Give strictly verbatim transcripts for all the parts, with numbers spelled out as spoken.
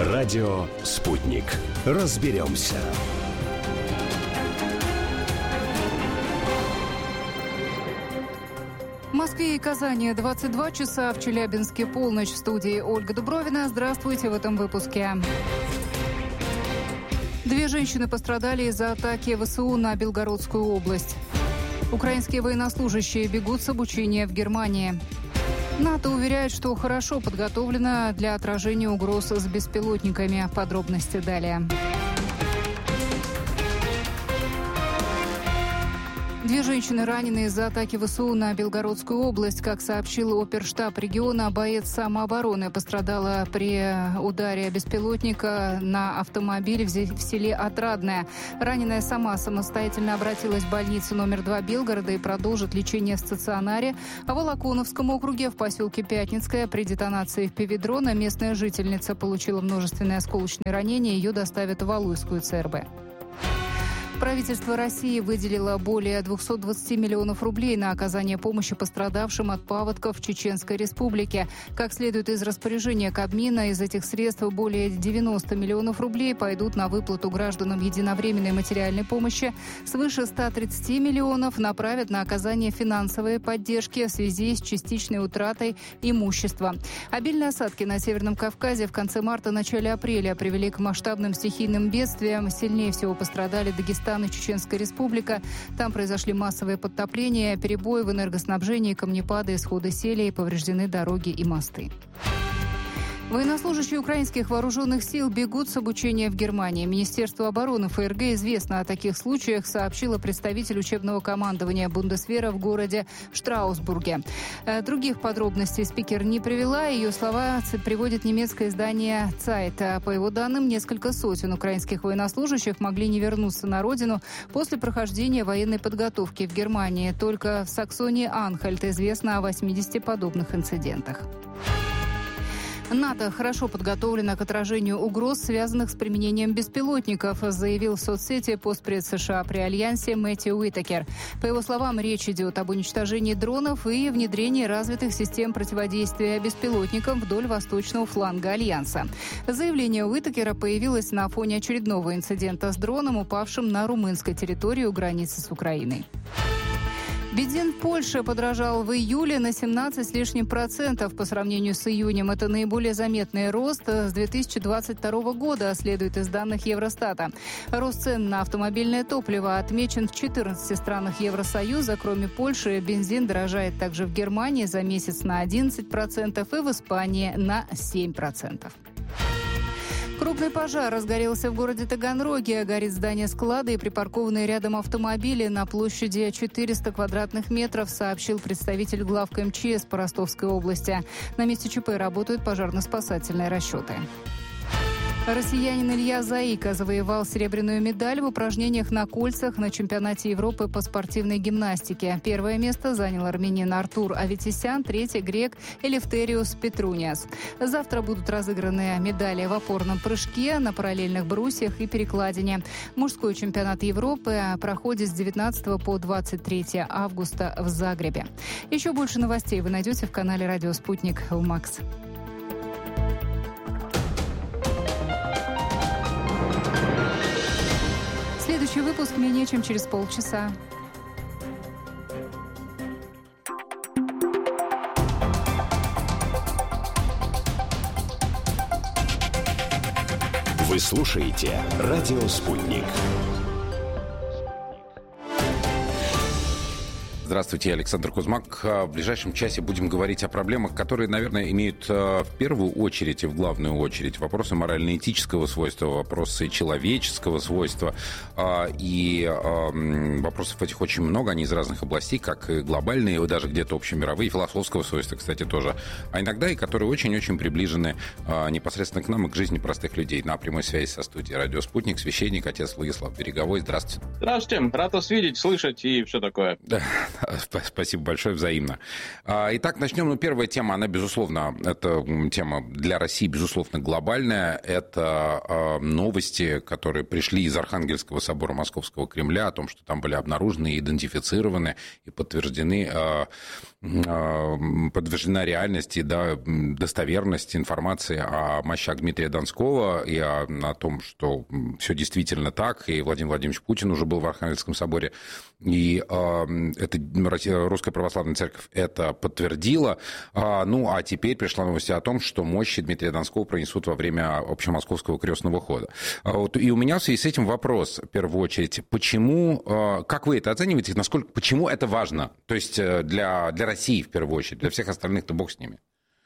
Радио «Спутник». Разберемся. В Москве и Казани двадцать два часа, в Челябинске полночь. В студии Ольга Дубровина. Здравствуйте в этом выпуске. Две женщины пострадали из-за атаки ВСУ на Белгородскую область. Украинские военнослужащие бегут с обучения в Германии. НАТО уверяет, что хорошо подготовлено для отражения угроз с беспилотниками. Подробности далее. Две женщины ранены из-за атаки ВСУ на Белгородскую область. Как сообщил оперштаб региона, боец самообороны пострадала при ударе беспилотника на автомобиль в селе Отрадное. Раненая сама самостоятельно обратилась в больницу номер два Белгорода и продолжит лечение в стационаре. А в Волоконовском округе в поселке Пятницкое при детонации певидрона местная жительница получила множественные осколочные ранения. Ее доставят в Валуйскую ЦРБ. Правительство России выделило более двести двадцать миллионов рублей на оказание помощи пострадавшим от паводков в Чеченской Республике. Как следует из распоряжения Кабмина, из этих средств более девяносто миллионов рублей пойдут на выплату гражданам единовременной материальной помощи. Свыше ста тридцати миллионов направят на оказание финансовой поддержки в связи с частичной утратой имущества. Обильные осадки на Северном Кавказе в конце марта-начале апреля привели к масштабным стихийным бедствиям. Сильнее всего пострадали Дагестан и Чеченская Республика. Там произошли массовые подтопления, перебои в энергоснабжении, камнепады, исходы селей, повреждены дороги и мосты. Военнослужащие украинских вооруженных сил бегут с обучения в Германии. Министерство обороны ФРГ известно о таких случаях, сообщила представитель учебного командования Бундесвера в городе Штраусбурге. Других подробностей спикер не привела. Ее слова приводит немецкое издание Zeit. По его данным, несколько сотен украинских военнослужащих могли не вернуться на родину после прохождения военной подготовки в Германии. Только в Саксонии-Анхальт известно о восьмидесяти подобных инцидентах. НАТО хорошо подготовлено к отражению угроз, связанных с применением беспилотников, заявил в соцсети постпред США при Альянсе Мэтью Уитакер. По его словам, речь идет об уничтожении дронов и внедрении развитых систем противодействия беспилотникам вдоль восточного фланга Альянса. Заявление Уитакера появилось на фоне очередного инцидента с дроном, упавшим на румынской территории у границы с Украиной. Бензин в Польше подорожал в июле на семнадцать с лишним процентов по сравнению с июнем. Это наиболее заметный рост с две тысячи двадцать второго года, следует из данных Евростата. Рост цен на автомобильное топливо отмечен в четырнадцати странах Евросоюза. Кроме Польши, бензин дорожает также в Германии за месяц на одиннадцать процентов и в Испании на семь процентов. Крупный пожар разгорелся в городе Таганроге. Горит здание склада и припаркованные рядом автомобили на площади четыреста квадратных метров, сообщил представитель главка МЧС по Ростовской области. На месте ЧП работают пожарно-спасательные расчеты. Россиянин Илья Заика завоевал серебряную медаль в упражнениях на кольцах на чемпионате Европы по спортивной гимнастике. Первое место занял армянин Артур Аветисян, третье — грек Элефтериус Петруниас. Завтра будут разыграны медали в опорном прыжке, на параллельных брусьях и перекладине. Мужской чемпионат Европы проходит с девятнадцатого по двадцать третье августа в Загребе. Еще больше новостей вы найдете в канале «Радио Спутник» в Макс. Следующий выпуск менее чем через полчаса. Вы слушаете «Радио Спутник». Здравствуйте, я Александр Кузьмак. В ближайшем часе будем говорить о проблемах, которые, наверное, имеют в первую очередь и в главную очередь вопросы морально-этического свойства, вопросы человеческого свойства. И вопросов этих очень много, они из разных областей, как и глобальные, и даже где-то общемировые, философского свойства, кстати, тоже. А иногда и которые очень-очень приближены непосредственно к нам и к жизни простых людей. На прямой связи со студией «Радио Спутник» священник, отец Владислав Береговой. Здравствуйте. Здравствуйте. Рад вас видеть, слышать и все такое. Да. Спасибо большое, взаимно. Итак, начнем. Ну, первая тема, она, безусловно, это тема для России, безусловно, глобальная. Это новости, которые пришли из Архангельского собора Московского Кремля о том, что там были обнаружены, идентифицированы и подтверждены подтверждена реальность и да, достоверность информации о мощах Дмитрия Донского и о, о том, что все действительно так, и Владимир Владимирович Путин уже был в Архангельском соборе, и э, это, Русская Православная Церковь это подтвердила. А, ну, а теперь пришла новость о том, что мощи Дмитрия Донского пронесут во время общемосковского крестного хода. А, вот, и у меня в связи с этим вопрос, в первую очередь, почему, э, как вы это оцениваете, насколько, почему это важно? То есть для, для России, в первую очередь, для всех остальных-то бог с ними.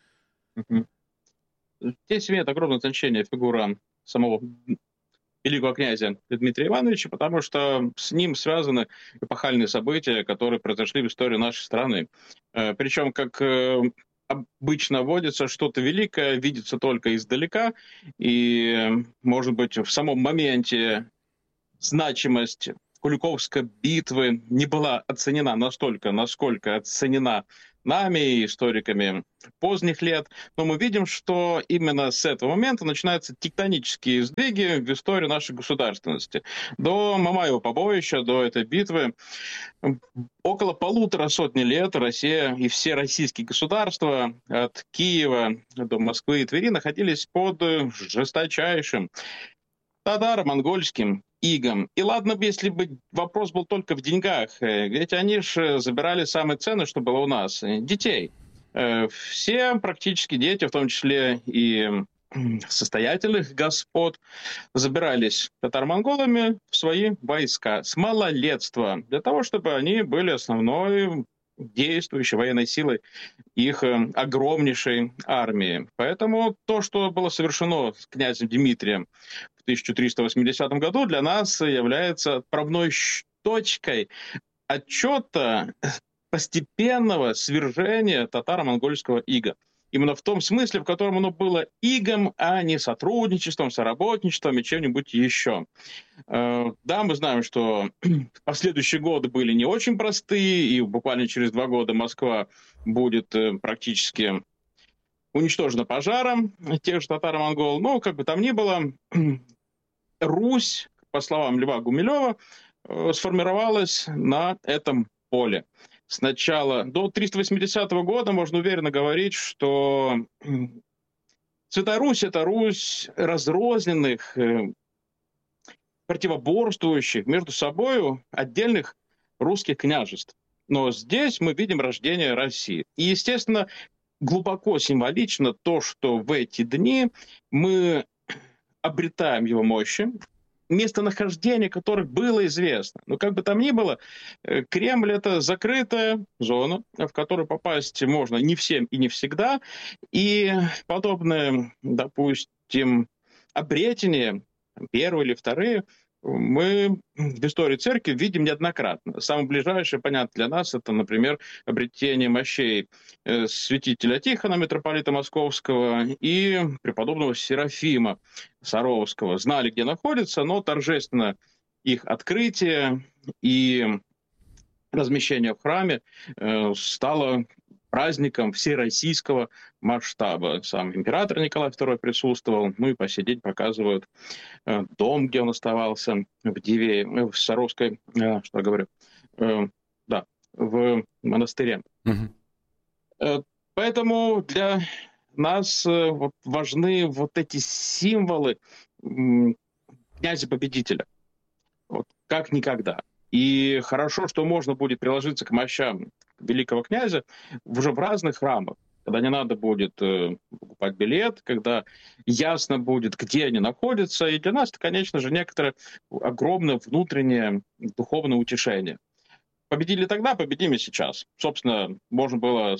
Здесь имеет огромное значение фигура самого великого князя Дмитрия Ивановича, потому что с ним связаны эпохальные события, которые произошли в истории нашей страны. Причем, как обычно водится, что-то великое видится только издалека, и, может быть, в самом моменте значимость Куликовской битвы не была оценена настолько, насколько оценена нами, историками поздних лет. Но мы видим, что именно с этого момента начинаются тектонические сдвиги в истории нашей государственности. До Мамаева побоища, до этой битвы, около полутора сотни лет Россия и все российские государства от Киева до Москвы и Твери находились под жесточайшим татаро-монгольским игом. И ладно бы, если бы вопрос был только в деньгах, ведь они же забирали самое ценное, что было у нас, детей. Все практически дети, в том числе и состоятельных господ, забирались татаро-монголами в свои войска с малолетства, для того, чтобы они были основной действующей военной силой их огромнейшей армии. Поэтому то, что было совершено с князем Дмитрием в тысяча триста восьмидесятом году, для нас является отправной точкой отчета постепенного свержения татаро-монгольского ига. Именно в том смысле, в котором оно было игом, а не сотрудничеством, соработничеством и чем-нибудь еще. Да, мы знаем, что последующие годы были не очень простые, и буквально через два года Москва будет практически уничтожена пожаром тех же татаро-монгол. Но, как бы там ни было, Русь, по словам Льва Гумилева, сформировалась на этом поле. Сначала до триста восьмидесятого года можно уверенно говорить, что Святая Русь — это Русь разрозненных, противоборствующих между собой отдельных русских княжеств. Но здесь мы видим рождение России. И, естественно, глубоко символично то, что в эти дни мы обретаем его мощи, местонахождение которых было известно. Но как бы там ни было, Кремль — это закрытая зона, в которую попасть можно не всем и не всегда. И подобные, допустим, обретения, первые или вторые, мы в истории церкви видим неоднократно. Самое ближайшее, понятно для нас, это, например, обретение мощей святителя Тихона, митрополита Московского, и преподобного Серафима Саровского. Знали, где находятся, но торжественно их открытие и размещение в храме стало праздником всероссийского масштаба. Сам император Николай второй присутствовал, ну и по сей день показывают э, дом, где он оставался, в Дивее, в Саровской, э, что я говорю, э, да, в монастыре. Mm-hmm. Э, поэтому для нас э, вот, важны вот эти символы э, князя-победителя, вот, как никогда. И хорошо, что можно будет приложиться к мощам великого князя уже в разных храмах, когда не надо будет э, покупать билет, когда ясно будет, где они находятся. И для нас это, конечно же, некоторое огромное внутреннее духовное утешение. Победили тогда, победим и сейчас. Собственно, можно было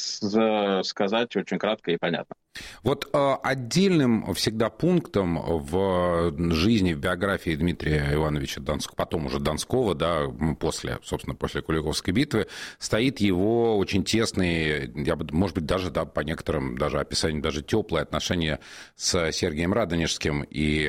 сказать очень кратко и понятно. Вот э, отдельным всегда пунктом в жизни, в биографии Дмитрия Ивановича Донского, потом уже Донского, да, после, собственно, после Куликовской битвы, стоит его очень тесные, я бы, может быть, даже да, по некоторым даже описаниям, даже теплые отношения с Сергием Радонежским, и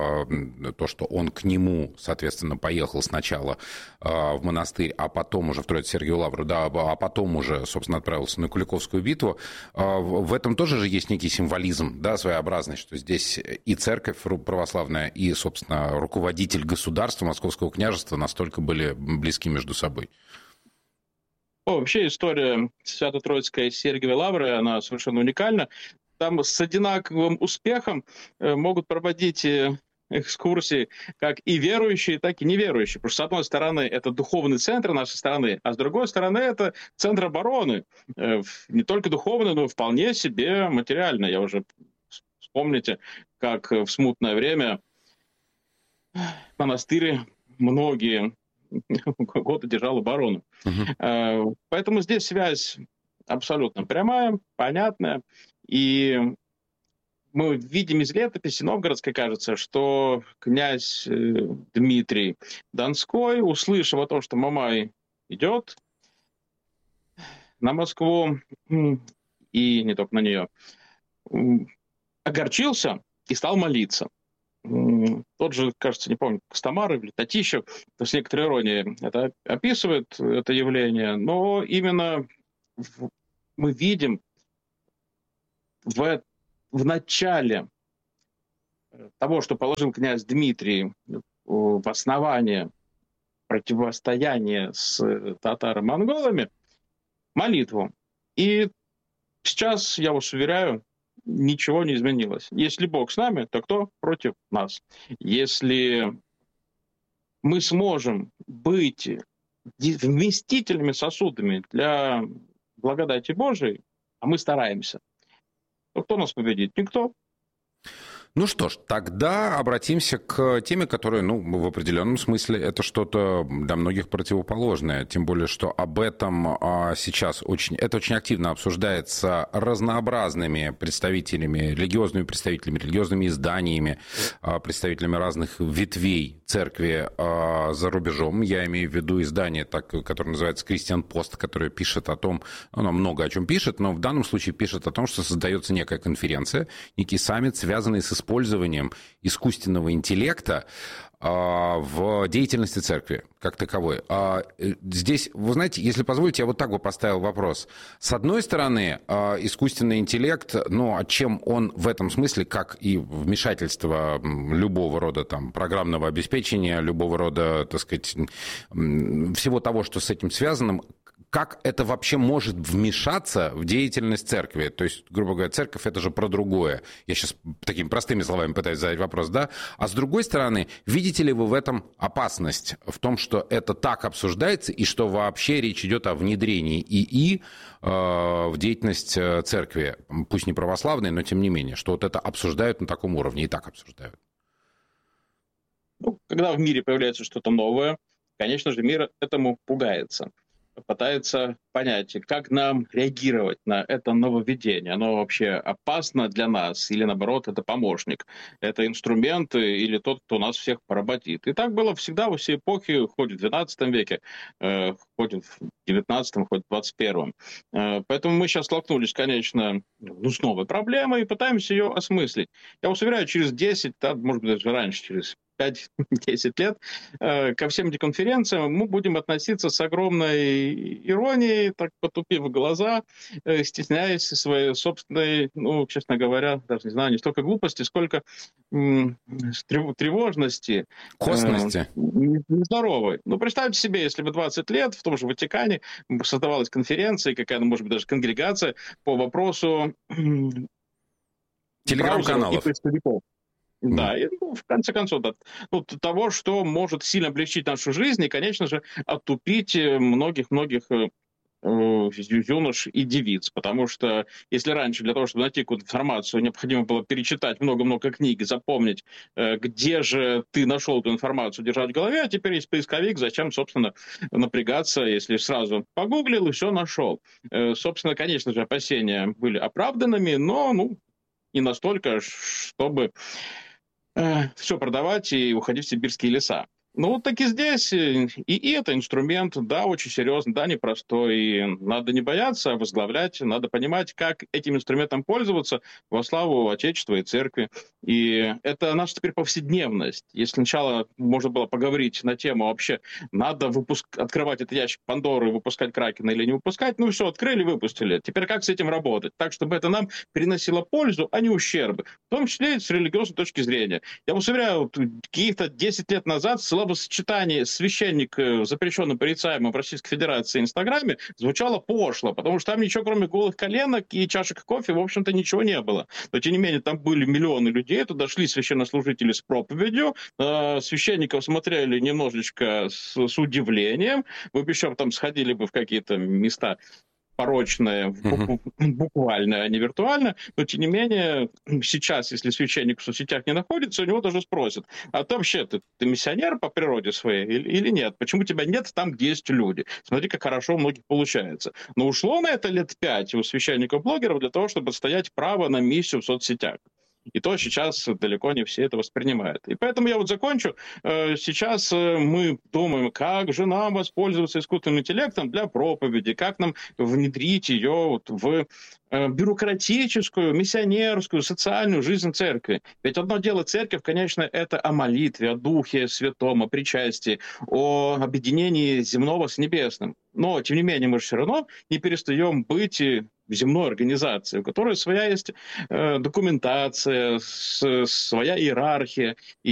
э, то, что он к нему, соответственно, поехал сначала э, в монастырь, а потом уже в Троице-Сергиеву Лавру, да, а потом уже, собственно, отправился на Куликовскую битву. Э, в этом тоже же есть некий символизм, да, своеобразный, что здесь и церковь православная, и, собственно, руководитель государства Московского княжества настолько были близки между собой. О, вообще история Свято-Троицкой Сергиевой Лавры, она совершенно уникальна. Там с одинаковым успехом могут проводить экскурсии как и верующие, так и неверующие. Потому что, с одной стороны, это духовный центр нашей страны, а с другой стороны, это центр обороны. Не только духовный, но и вполне себе материальный. Я уже... Вспомните, как в смутное время монастырь многие годы держал оборону. Uh-huh. Поэтому здесь связь абсолютно прямая, понятная. И мы видим из летописи новгородской, кажется, что князь Дмитрий Донской, услышав о том, что Мамай идет на Москву, и не только на нее, огорчился и стал молиться. Тот же, кажется, не помню, Костомар или Татищев, то с некоторой иронией это описывает, это явление, но именно в, мы видим в, в начале того, что положил князь Дмитрий в основание противостояния с татаро-монголами, молитву. И сейчас, я вас уверяю, ничего не изменилось. Если Бог с нами, то кто против нас? Если мы сможем быть вместительными сосудами для благодати Божией, а мы стараемся, то кто нас победит? Никто. Ну что ж, тогда обратимся к теме, которая, ну, в определенном смысле, это что-то для многих противоположное. Тем более, что об этом а, сейчас очень, это очень активно обсуждается разнообразными представителями, религиозными представителями, религиозными изданиями, а, представителями разных ветвей церкви а, за рубежом. Я имею в виду издание, так, которое называется «Кристиан Пост», которое пишет о том, оно много о чем пишет, но в данном случае пишет о том, что создается некая конференция, некий саммит, связанный с использованием искусственного интеллекта а, в деятельности церкви как таковой. А, здесь, вы знаете, если позволите, я вот так бы поставил вопрос. С одной стороны, а, искусственный интеллект, ну, а чем он в этом смысле, как и вмешательство любого рода там, программного обеспечения, любого рода, так сказать, всего того, что с этим связано, как это вообще может вмешаться в деятельность церкви? То есть, грубо говоря, церковь — это же про другое. Я сейчас такими простыми словами пытаюсь задать вопрос, да? А с другой стороны, видите ли вы в этом опасность? В том, что это так обсуждается, и что вообще речь идет о внедрении ИИ э, в деятельность церкви, пусть не православной, но тем не менее, что вот это обсуждают на таком уровне, и так обсуждают. Ну, когда в мире появляется что-то новое, конечно же, мир этому пугается. Пытается понять, как нам реагировать на это нововведение. Оно вообще опасно для нас или, наоборот, это помощник. Это инструмент или тот, кто нас всех поработит. И так было всегда во все эпохи, хоть в двенадцатом веке, э, хоть в девятнадцатом, хоть в двадцать первом. Э, поэтому мы сейчас столкнулись, конечно, ну, с новой проблемой и пытаемся ее осмыслить. Я вас уверяю, через десять, да, может быть, даже раньше, через пять-десять лет, э, ко всем этим конференциям мы будем относиться с огромной иронией, так потупив глаза, э, стесняясь своей собственной, ну, честно говоря, даже не знаю, не столько глупости, сколько м- тревожности. Косности. Э, нездоровой. Ну, представьте себе, если бы двадцать лет в том же Ватикане создавалась конференция, какая-то, может быть, даже конгрегация по вопросу телеграм-каналов. Да, и, ну, в конце концов, да, ну, того, что может сильно облегчить нашу жизнь и, конечно же, оттупить многих-многих э, юнош и девиц. Потому что если раньше для того, чтобы найти какую-то информацию, необходимо было перечитать много-много книг, запомнить, э, где же ты нашел эту информацию, держать в голове, а теперь есть поисковик, зачем, собственно, напрягаться, если сразу погуглил и все нашел. Э, собственно, конечно же, опасения были оправданными, но, ну, не настолько, чтобы все продавать и уходить в сибирские леса. Ну, вот так и здесь. И, и это инструмент, да, очень серьезный, да, непростой. И надо не бояться возглавлять, надо понимать, как этим инструментом пользоваться во славу Отечества и Церкви. И это наша теперь повседневность. Если сначала можно было поговорить на тему вообще, надо выпуск... открывать этот ящик Пандоры, выпускать Кракена или не выпускать, ну все, открыли, выпустили. Теперь как с этим работать? Так, чтобы это нам приносило пользу, а не ущербы. В том числе и с религиозной точки зрения. Я вас уверяю, каких-то десять лет назад ссыла словосочетание «священник в запрещенном порицаемом в Российской Федерации Инстаграме» звучало пошло, потому что там ничего, кроме голых коленок и чашек кофе, в общем-то, ничего не было. Но, тем не менее, там были миллионы людей, туда шли священнослужители с проповедью, э, священников смотрели немножечко с, с удивлением, вы бы еще там сходили бы в какие-то места порочное, uh-huh. буквально, а не виртуально, но, тем не менее, сейчас, если священник в соцсетях не находится, у него даже спросят, а ты вообще, ты, ты миссионер по природе своей или, или нет? Почему тебя нет там, где есть люди? Смотри, как хорошо у многих получается. Но ушло на это лет пять у священников-блогеров для того, чтобы отстоять право на миссию в соцсетях. И то сейчас далеко не все это воспринимают. И поэтому я вот закончу. Сейчас мы думаем, как же нам воспользоваться искусственным интеллектом для проповеди, как нам внедрить ее в бюрократическую, миссионерскую, социальную жизнь церкви. Ведь одно дело церковь, конечно, это о молитве, о Духе Святом, о причастии, о объединении земного с небесным. Но, тем не менее, мы же все равно не перестаем быть земной организацией, у которой своя есть э, документация, с, своя иерархия. И